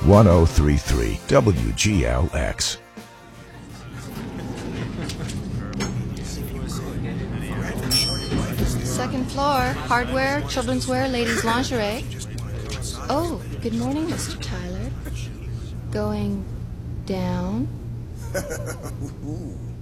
1033 WGLX. Second floor, hardware, children's wear, ladies' lingerie. Oh, good morning, Mr. Tyler. Going down?